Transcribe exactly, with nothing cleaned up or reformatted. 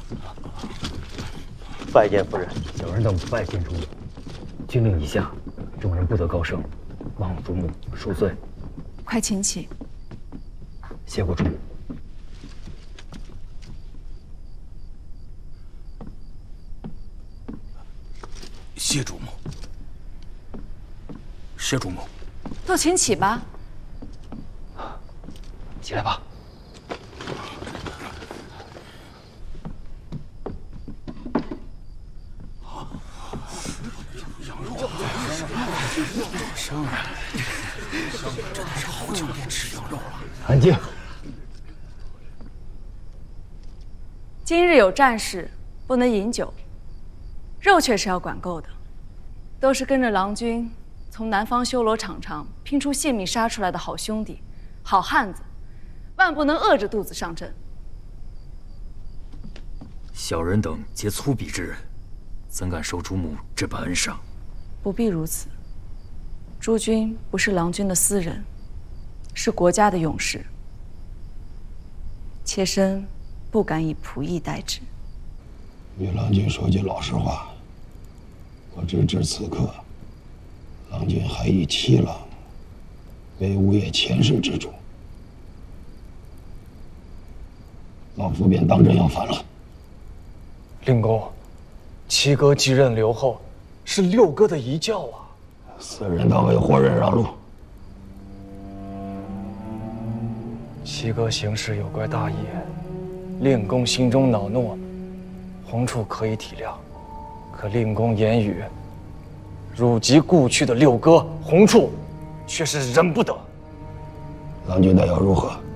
拜见夫人。 小人等拜见主母。军令已下，众人不得高声，望主母恕罪。 快请起。 谢过主母。 谢主母。谢主母。 都请起吧。 起来吧。 香啊！真的是好久没吃羊肉了。 安静。 今日有战事，不能饮酒，肉却是要管够的。都是跟着郎君从南方修罗场上拼出性命杀出来的好兄弟、好汉子，万不能饿着肚子上阵。 小人等皆粗鄙之人，怎敢受主母这般恩赏？ 不必如此。诸君不是郎君的私人，是国家的勇士。妾身不敢以仆役待之。 与郎君说句老实话，我直至此刻，郎君还以七郎为吴越前世之主，老夫便当真要反了。 令公，七哥继任留后，是六哥的遗教啊。 此人当为活人让路。 七哥行事有怪大义，令公心中恼怒，红处可以体谅，可令公言语辱及故去的六哥，红处却是忍不得。 郎君待要如何？